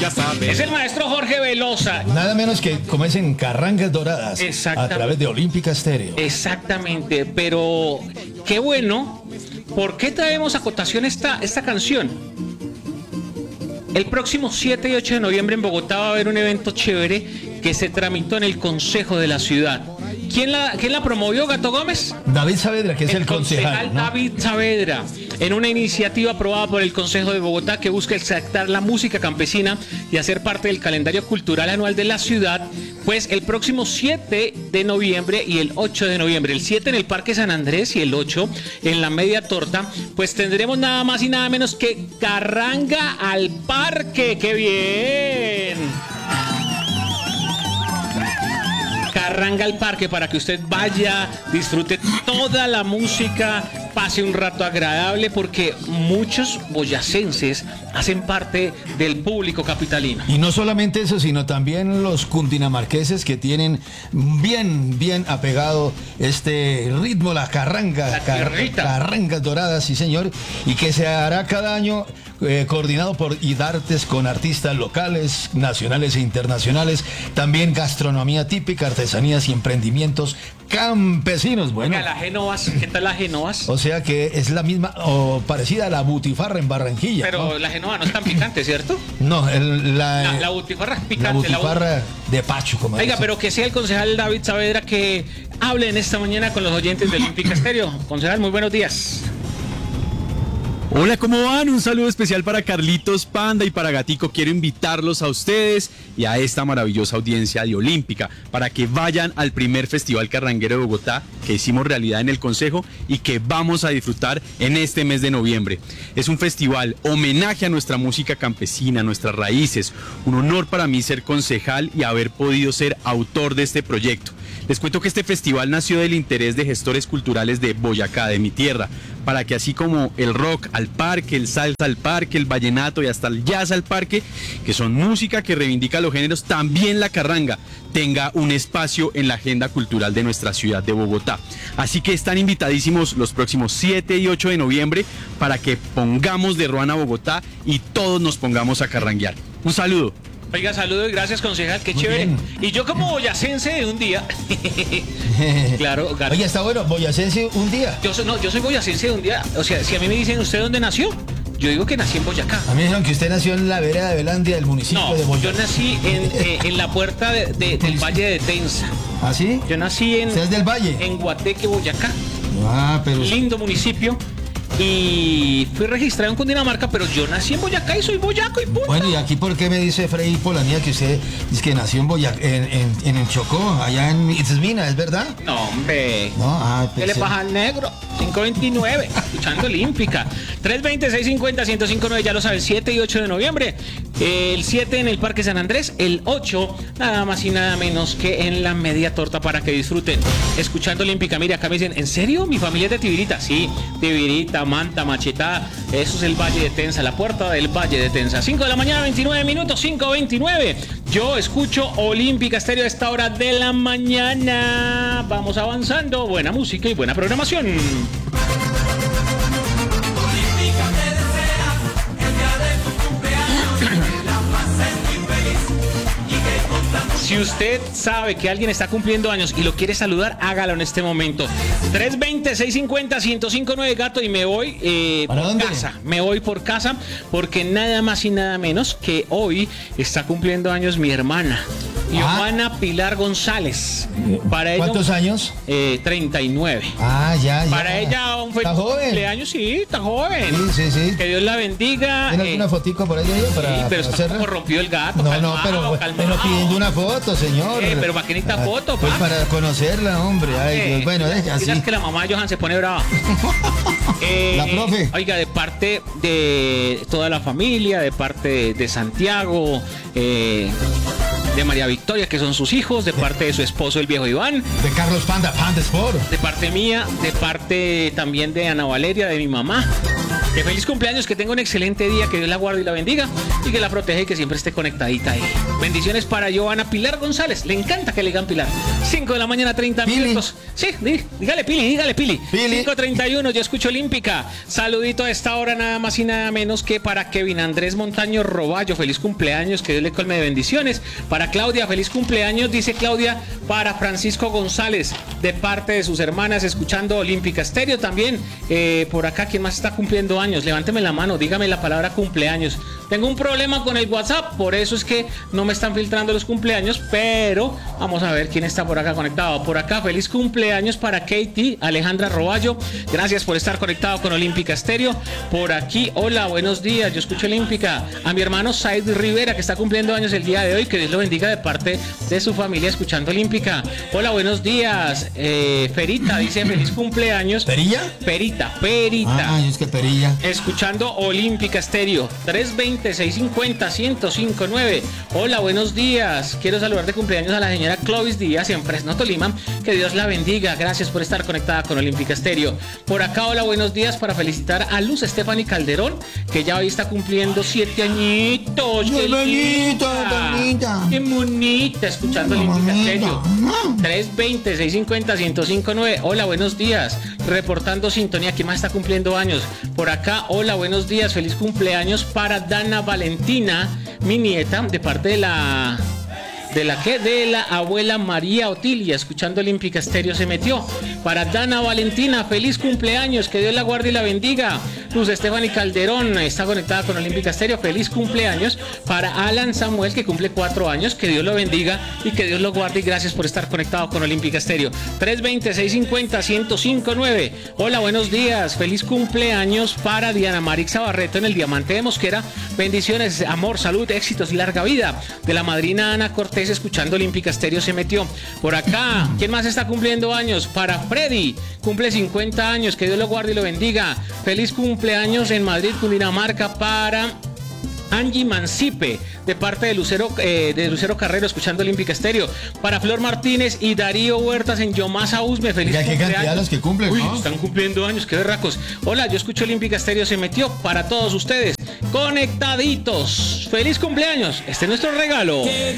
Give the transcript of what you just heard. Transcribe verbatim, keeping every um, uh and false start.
ya sabes. Es el maestro Jorge Velosa. Nada menos que como es en Carrangas Doradas. Exactamente. A través de Olímpica Estéreo. Exactamente, pero qué bueno. ¿Por qué traemos a cotación esta, esta canción? El próximo siete y ocho de noviembre en Bogotá va a haber un evento chévere que se tramitó en el Consejo de la Ciudad. ¿Quién la, quién la promovió, Gato Gómez? David Saavedra, que es el, el concejal, concejal, ¿no? David Saavedra, en una iniciativa aprobada por el Consejo de Bogotá que busca exaltar la música campesina y hacer parte del calendario cultural anual de la ciudad, pues el próximo siete de noviembre y el ocho de noviembre, el siete en el Parque San Andrés y el ocho en la Media Torta, pues tendremos nada más y nada menos que Carranga al Parque. ¡Qué bien! Carranga al Parque para que usted vaya, disfrute toda la música, pase un rato agradable, porque muchos boyacenses hacen parte del público capitalino. Y no solamente eso, sino también los cundinamarqueses que tienen bien, bien apegado este ritmo, la carranga, La car carrangas doradas, sí señor, y que se hará cada año eh, coordinado por IDARTES con artistas locales, nacionales e internacionales, también gastronomía típica, artesanías y emprendimientos campesinos. Bueno, Oiga, la Genovas, ¿qué tal la Genovas? o sea que es la misma o parecida a la butifarra en Barranquilla. Pero ¿no? la Genova no es tan picante, ¿cierto? No, el, la, La, la butifarra es la picante. butifarra La de Pacho, como Oiga, dicen. pero que sea el concejal David Saavedra que hable en esta mañana con los oyentes del Olímpica Estéreo. Concejal, muy buenos días. Hola, ¿cómo van? Un saludo especial para Carlitos Panda y para Gatico. Quiero invitarlos a ustedes y a esta maravillosa audiencia de Olímpica para que vayan al primer Festival Carranguero de Bogotá que hicimos realidad en el Consejo y que vamos a disfrutar en este mes de noviembre. Es un festival homenaje a nuestra música campesina, a nuestras raíces. Un honor para mí ser concejal y haber podido ser autor de este proyecto. Les cuento que este festival nació del interés de gestores culturales de Boyacá, de mi tierra, para que así como el rock al parque, el salsa al parque, el vallenato y hasta el jazz al parque, que son música que reivindica los géneros, también la carranga tenga un espacio en la agenda cultural de nuestra ciudad de Bogotá. Así que están invitadísimos los próximos siete y ocho de noviembre para que pongamos de ruana a Bogotá y todos nos pongamos a carranguear. Un saludo. Oiga, saludos y gracias, concejal, qué Muy chévere. bien. Y yo como boyacense de un día. Claro, Gato. Oye, está bueno, boyacense un día. Yo soy, no, yo soy boyacense de un día. O sea, si a mí me dicen, ¿usted dónde nació? Yo digo que nací en Boyacá. A mí me dijeron que usted nació en la vereda de Belandia del municipio No, de Boyacá. yo nací en, eh, en la puerta de, de, del Valle de Tensa. ¿Ah, sí? Yo nací en, ¿Usted es del Valle? en Guateque, Boyacá. Ah, pero... Lindo municipio. Y fui registrado en Cundinamarca, pero yo nací en Boyacá y soy boyaco y punto. Bueno, ¿y aquí por qué me dice Freddy Polanía que usted es que nació en Boyacá, en, en, en el Chocó, allá en Itzmina, ¿es verdad? No, hombre. No, ah, ¿Qué le pensé- pasa al negro? cinco veintinueve, escuchando Olímpica. tres veinte, seiscientos cincuenta, ciento cinco nueve, ya lo saben, siete y ocho de noviembre. El siete en el Parque San Andrés, el ocho, nada más y nada menos que en la Media Torta para que disfruten. Escuchando Olímpica, mira, acá me dicen, ¿en serio? ¿Mi familia es de Tibirita? Sí, Tibirita, Manta, Machetá, eso es el Valle de Tensa, la puerta del Valle de Tensa. cinco de la mañana, veintinueve minutos, cinco veintinueve. Yo escucho Olímpica Estéreo a esta hora de la mañana. Vamos avanzando, buena música y buena programación. Si usted sabe que alguien está cumpliendo años y lo quiere saludar, hágalo en este momento. tres veinte, seiscientos cincuenta, ciento cincuenta y nueve, Gato, y me voy eh, ¿Para por dónde? casa. Me voy por casa porque nada más y nada menos que hoy está cumpliendo años mi hermana, Johanna Pilar González. Para ella, ¿Cuántos años? Eh, treinta y nueve. Ah, ya, ya. Para ella un feliz ¿Está joven? cumpleaños, sí, está joven. Sí, sí, sí. Que Dios la bendiga. ¿Tiene eh, alguna fotico por ahí ahí para sí, pero está conocerla? como rompió el gato. No, calmado, no, pero, calmado. pero pidiendo una foto, señor. Eh, pero ¿para qué necesita Ah, foto, Pues pa? para conocerla, hombre. Ay, Eh, Dios. Bueno, digas- deje así. digas que la mamá de Johan se pone brava. Eh, La profe. Oiga, de parte de toda la familia, de parte de, de Santiago, eh, de María Victoria, que son sus hijos, de parte de su esposo, el viejo Iván, De Carlos Panda, Panda Sport. de parte mía, de parte también de Ana Valeria, de mi mamá. Que feliz cumpleaños, que tenga un excelente día, que Dios la guarde y la bendiga. y que la protege y que siempre esté conectadita ahí. Bendiciones para Joana Pilar González. Le encanta que le digan Pilar. cinco de la mañana, treinta Pili. minutos. Sí, dí- dígale Pili, dígale Pili. Pili. cinco treinta y uno, yo escucho Olímpica. Saludito a esta hora nada más y nada menos que para Kevin Andrés Montaño Roballo. Feliz cumpleaños, que Dios le colme de bendiciones. Para Claudia, feliz cumpleaños, dice Claudia. Para Francisco González, de parte de sus hermanas, escuchando Olímpica Estéreo también. Eh, por acá, ¿quién más está cumpliendo años? Levánteme la mano, dígame la palabra cumpleaños. Tengo un problema con el WhatsApp, por eso es que no me están filtrando los cumpleaños, pero vamos a ver quién está por acá conectado. Por acá, feliz cumpleaños para Katie Alejandra Roballo. Gracias por estar conectado con Olímpica Estéreo. Por aquí, hola, buenos días, yo escucho Olímpica. A mi hermano Said Rivera, que está cumpliendo años el día de hoy, que Dios lo bendiga de parte de su familia escuchando Olímpica. Hola, buenos días. Eh, Ferita dice feliz cumpleaños. ¿Perilla? Perita, Perita. Ah, es que perilla. Escuchando Olímpica Estéreo, tres veinte, seiscientos cincuenta, ciento cinco nueve. Hola, buenos días. Quiero saludar de cumpleaños a la señora Clovis Díaz en Fresno, Tolima. Que Dios la bendiga. Gracias por estar conectada con Olímpica Estéreo. Por acá, hola, buenos días para felicitar a Luz Stephanie Calderón, que ya hoy está cumpliendo siete añitos. ¡Qué bonita, linda! bonita! ¡Qué bonita! Escuchando Olímpica Bonita. Estéreo. tres veinte, seiscientos cincuenta, ciento cinco nueve. Hola, buenos días. Reportando sintonía. ¿Quién más está cumpliendo años? Por acá, hola, buenos días. Feliz cumpleaños para Dana Valentina, mi nieta, de parte de la... ¿De la qué? De la abuela María Otilia, escuchando Olímpica Estéreo se metió. Para Dana Valentina, feliz cumpleaños, que Dios la guarde y la bendiga. Luz Stephanie Calderón está conectada con Olímpica Estéreo, feliz cumpleaños. Para Alan Samuel, que cumple cuatro años, que Dios lo bendiga y que Dios lo guarde y gracias por estar conectado con Olímpica Estéreo. tres veinte, seiscientos cincuenta, ciento cinco nueve. Hola, buenos días, feliz cumpleaños para Diana Marixa Barreto en el Diamante de Mosquera. Bendiciones, amor, salud, éxitos y larga vida. De la madrina Ana Cortés, escuchando Olímpica Estéreo se metió. Por acá, ¿quién más está cumpliendo años? Para Freddy, cumple cincuenta años, que Dios lo guarde y lo bendiga. Feliz cumpleaños en Madrid, Cundinamarca, para Angie Mancipe, de parte de Lucero, eh, de Lucero Carrero, escuchando Olímpica Estéreo. Para Flor Martínez y Darío Huertas en Yomasa Usme, feliz Oiga, qué cumpleaños. cantidad los que cumplen, Uy, ¿no? están cumpliendo años, qué berracos. Hola, yo escucho Olímpica Estéreo se metió para todos ustedes. Conectaditos. Feliz cumpleaños. Este es nuestro regalo.